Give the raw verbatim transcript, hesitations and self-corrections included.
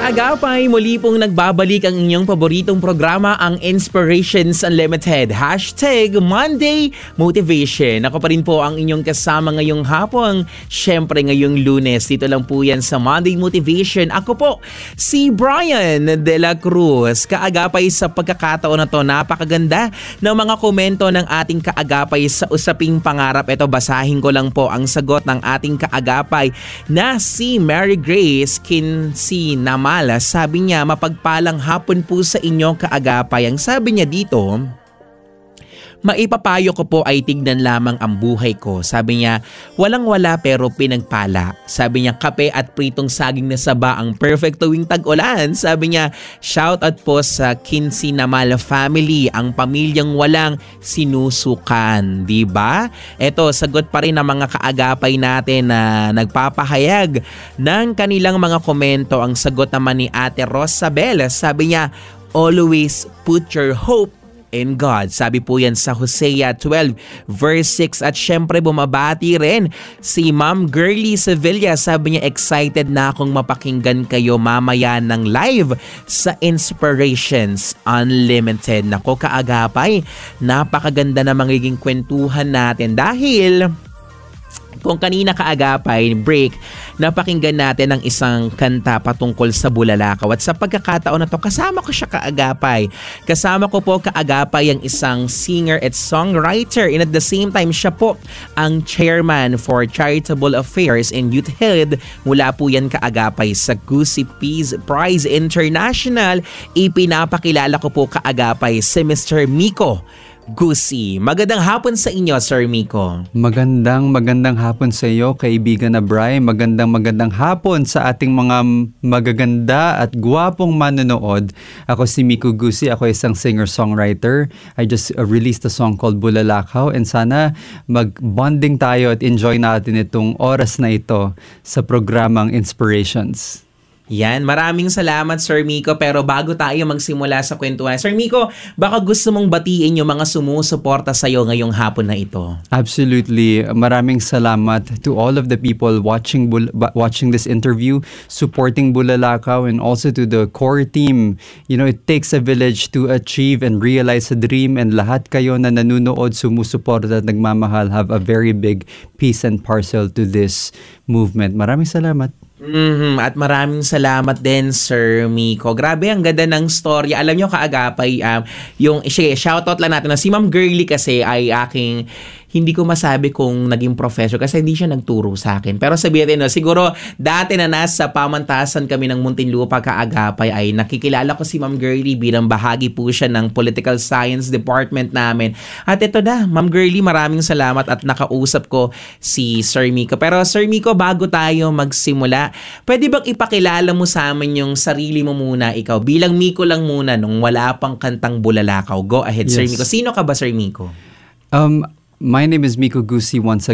Kaagapay, muli pong nagbabalik ang inyong paboritong programa, ang Inspirations Unlimited. Hashtag Monday Motivation. Ako pa rin po ang inyong kasama ngayong hapon. Siyempre ngayong Lunes. Dito lang po yan sa Monday Motivation. Ako po, si Brian De La Cruz. Kaagapay, sa pagkakataon na to, napakaganda ng mga komento ng ating kaagapay sa usaping pangarap. Ito, basahin ko lang po ang sagot ng ating kaagapay na si Mary Grace Kinsey Namal. Sabi niya, mapagpalang hapon po sa inyo kaagapay. Ang sabi niya dito, maipapayo ko po ay tignan lamang ang buhay ko. Sabi niya, walang-wala pero pinagpala. Sabi niya, kape at pritong saging na saba ang perfect tuwing tag-ulan. Sabi niya, shout out po sa Kinsey Namal family, ang pamilyang walang sinusukan. Diba? Ito, sagot pa rin ng mga kaagapay natin na nagpapahayag ng kanilang mga komento. Ang sagot naman ni Ate Rosabel, sabi niya, always put your hope in God. Sabi po yan sa Hosea twelve verse six. At syempre bumabati rin si Ma'am Girly Sevilla. Sabi niya, excited na akong mapakinggan kayo mamaya ng live sa Inspirations Unlimited. Nako kaagapay, napakaganda na magiging kwentuhan natin dahil kung kanina kaagapay, break, napakinggan natin ang isang kanta patungkol sa Bulalakaw. At sa pagkakataon na to, kasama ko siya kaagapay. Kasama ko po kaagapay ang isang singer at songwriter. And at the same time, siya po ang chairman for Charitable Affairs and Youth Head. Mula po yan kaagapay sa Gusi Peace Prize International. Ipinapakilala ko po kaagapay si Mister Miko Gusi. Magandang hapon sa inyo, Sir Miko. Magandang magandang hapon sa iyo, kaibigan na Brian. Magandang magandang hapon sa ating mga magaganda at gwapong manonood. Ako si Miko Gusi. Ako isang singer-songwriter. I just uh, released a song called Bulalakaw, and sana mag-bonding tayo at enjoy natin itong oras na ito sa programang Inspirations. Yan, maraming salamat Sir Miko, pero bago tayo magsimula sa kwentuhan, Sir Miko, baka gusto mong batiin yung mga sumusuporta sa'yo ngayong hapon na ito. Absolutely. Maraming salamat to all of the people watching Bul- watching this interview, supporting Bulalakaw, and also to the core team. You know, it takes a village to achieve and realize a dream, and lahat kayo na nanunood, sumusuporta at nagmamahal have a very big piece and parcel to this movement. Maraming salamat. Mm-hmm. At maraming salamat din Sir Miko. Grabe, ang ganda ng story. Alam nyo kaagapay, um, yung shoutout lang natin na si Ma'am Girly kasi ay aking, hindi ko masabi kung naging professor kasi hindi siya nagturo sa akin. Pero sabihin no, siguro dati na nasa pamantasan kami ng Muntinlupa kaagapay ay nakikilala ko si Ma'am Girly bilang bahagi po siya ng Political Science Department namin. At ito na, Ma'am Girly, maraming salamat at nakausap ko si Sir Miko. Pero Sir Miko, bago tayo magsimula, pwede bang ipakilala mo sa amin yung sarili mo muna, ikaw? Bilang Miko lang muna nung wala pang kantang Bulalakaw. Go ahead, yes. Sir Miko. Sino ka ba, Sir Miko? Um, my name is Miko Gusi once